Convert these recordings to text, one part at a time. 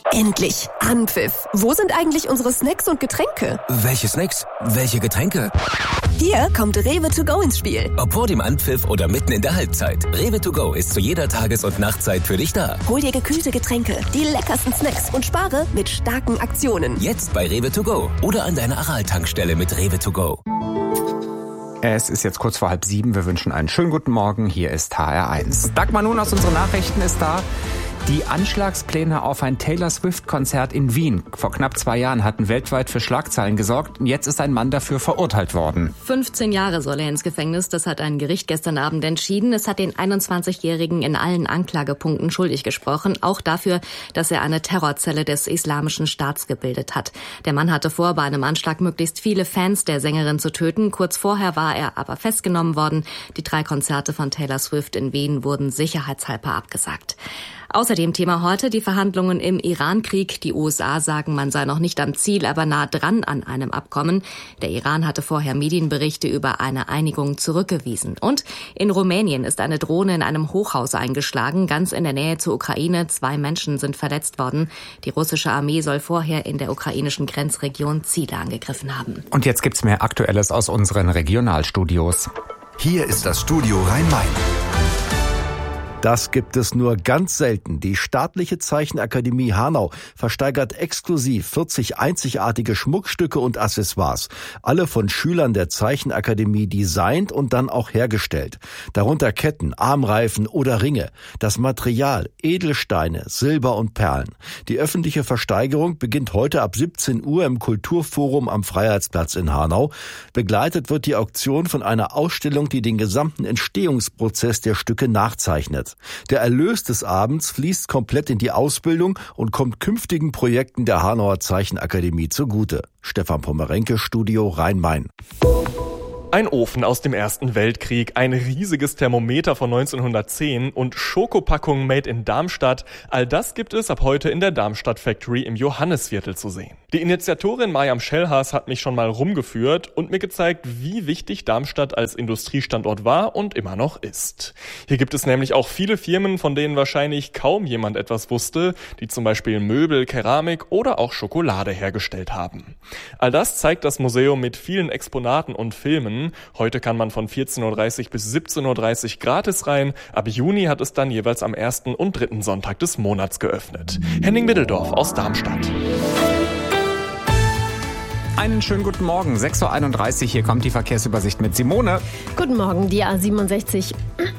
Endlich! Anpfiff! Wo sind eigentlich unsere Snacks und Getränke? Welche Snacks? Welche Getränke? Hier kommt Rewe to go ins Spiel. Ob vor dem Anpfiff oder mitten in der Halbzeit. Rewe to go ist zu jeder Tages- und Nachtzeit für dich da. Hol dir gekühlte Getränke, die leckersten Snacks und spare mit starken Aktionen. Jetzt bei Rewe to go oder an deiner Aral-Tankstelle mit Rewe to go. Es ist jetzt kurz vor 6:30. Wir wünschen einen schönen guten Morgen. Hier ist HR1. Dagmar Nun aus unseren Nachrichten ist da. Die Anschlagspläne auf ein Taylor Swift-Konzert in Wien vor knapp 2 Jahren hatten weltweit für Schlagzeilen gesorgt. Und jetzt ist ein Mann dafür verurteilt worden. 15 Jahre soll er ins Gefängnis. Das hat ein Gericht gestern Abend entschieden. Es hat den 21-Jährigen in allen Anklagepunkten schuldig gesprochen. Auch dafür, dass er eine Terrorzelle des Islamischen Staats gebildet hat. Der Mann hatte vor, bei einem Anschlag möglichst viele Fans der Sängerin zu töten. Kurz vorher war er aber festgenommen worden. Die 3 Konzerte von Taylor Swift in Wien wurden sicherheitshalber abgesagt. Außerdem Thema heute die Verhandlungen im Iran-Krieg. Die USA sagen, man sei noch nicht am Ziel, aber nah dran an einem Abkommen. Der Iran hatte vorher Medienberichte über eine Einigung zurückgewiesen. Und in Rumänien ist eine Drohne in einem Hochhaus eingeschlagen, ganz in der Nähe zur Ukraine. 2 Menschen sind verletzt worden. Die russische Armee soll vorher in der ukrainischen Grenzregion Ziele angegriffen haben. Und jetzt gibt's mehr Aktuelles aus unseren Regionalstudios. Hier ist das Studio Rhein-Main. Das gibt es nur ganz selten. Die Staatliche Zeichenakademie Hanau versteigert exklusiv 40 einzigartige Schmuckstücke und Accessoires. Alle von Schülern der Zeichenakademie designt und dann auch hergestellt. Darunter Ketten, Armreifen oder Ringe. Das Material, Edelsteine, Silber und Perlen. Die öffentliche Versteigerung beginnt heute ab 17 Uhr im Kulturforum am Freiheitsplatz in Hanau. Begleitet wird die Auktion von einer Ausstellung, die den gesamten Entstehungsprozess der Stücke nachzeichnet. Der Erlös des Abends fließt komplett in die Ausbildung und kommt künftigen Projekten der Hanauer Zeichenakademie zugute. Stefan Pommerenke, Studio Rhein-Main. Ein Ofen aus dem Ersten Weltkrieg, ein riesiges Thermometer von 1910 und Schokopackungen made in Darmstadt. All das gibt es ab heute in der Darmstadt Factory im Johannisviertel zu sehen. Die Initiatorin Mariam Schellhaas hat mich schon mal rumgeführt und mir gezeigt, wie wichtig Darmstadt als Industriestandort war und immer noch ist. Hier gibt es nämlich auch viele Firmen, von denen wahrscheinlich kaum jemand etwas wusste, die zum Beispiel Möbel, Keramik oder auch Schokolade hergestellt haben. All das zeigt das Museum mit vielen Exponaten und Filmen. Heute kann man von 14.30 Uhr bis 17.30 Uhr gratis rein. Ab Juni hat es dann jeweils am 1. und 3. Sonntag des Monats geöffnet. Henning Middeldorf aus Darmstadt. Einen schönen guten Morgen, 6:31 Uhr, hier kommt die Verkehrsübersicht mit Simone. Guten Morgen, die A67,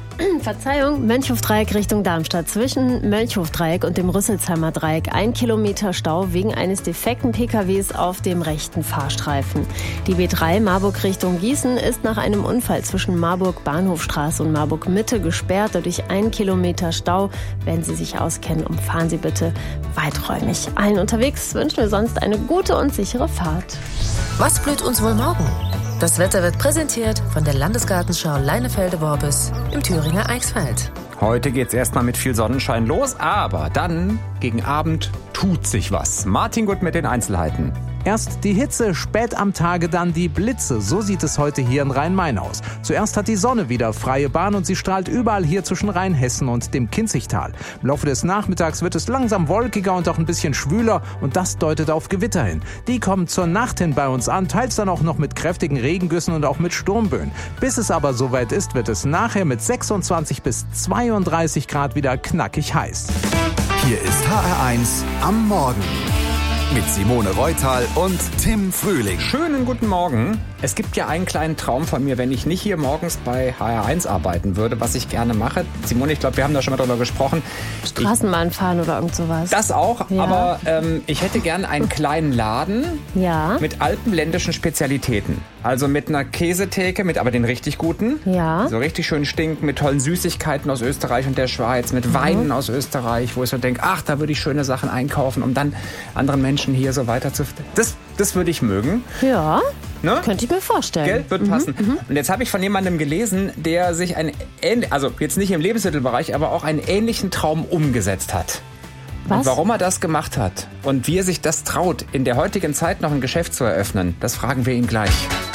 Mönchhofdreieck Richtung Darmstadt. Zwischen Mönchhofdreieck und dem Rüsselsheimer Dreieck 1 Kilometer Stau wegen eines defekten PKWs auf dem rechten Fahrstreifen. Die B3 Marburg Richtung Gießen ist nach einem Unfall zwischen Marburg Bahnhofstraße und Marburg Mitte gesperrt. Dadurch 1 Kilometer Stau. Wenn Sie sich auskennen, umfahren Sie bitte weiträumig. Allen unterwegs wünschen wir sonst eine gute und sichere Fahrt. Was blüht uns wohl morgen? Das Wetter wird präsentiert von der Landesgartenschau Leinefelde-Worbis im Thüringer Eichsfeld. Heute geht's erstmal mit viel Sonnenschein los, aber dann gegen Abend tut sich was. Martin Gut mit den Einzelheiten. Erst die Hitze, spät am Tage dann die Blitze. So sieht es heute hier in Rhein-Main aus. Zuerst hat die Sonne wieder freie Bahn und sie strahlt überall hier zwischen Rheinhessen und dem Kinzigtal. Im Laufe des Nachmittags wird es langsam wolkiger und auch ein bisschen schwüler und das deutet auf Gewitter hin. Die kommen zur Nacht hin bei uns an, teils dann auch noch mit kräftigen Regengüssen und auch mit Sturmböen. Bis es aber soweit ist, wird es nachher mit 26 bis 32 Grad wieder knackig heiß. Hier ist HR1 am Morgen. Mit Simone Reutal und Tim Frühling. Schönen guten Morgen. Es gibt ja einen kleinen Traum von mir, wenn ich nicht hier morgens bei HR1 arbeiten würde, was ich gerne mache. Simone, ich glaube, wir haben da schon mal drüber gesprochen. Straßenbahn fahren oder irgend sowas. Das auch, ja. Aber ich hätte gern einen kleinen Laden mit alpenländischen Spezialitäten. Also mit einer Käsetheke, mit aber den richtig guten. Ja. So richtig schön stinken, mit tollen Süßigkeiten aus Österreich und der Schweiz, mit Weinen aus Österreich, wo ich so denke, ach, da würde ich schöne Sachen einkaufen, um dann anderen Menschen hier so weiter zu... Das würde ich mögen. Ja, ne? Könnte ich mir vorstellen. Gell? Wird passen. Und jetzt habe ich von jemandem gelesen, der sich also jetzt nicht im Lebensmittelbereich, aber auch einen ähnlichen Traum umgesetzt hat. Was? Und warum er das gemacht hat und wie er sich das traut, in der heutigen Zeit noch ein Geschäft zu eröffnen, das fragen wir ihn gleich.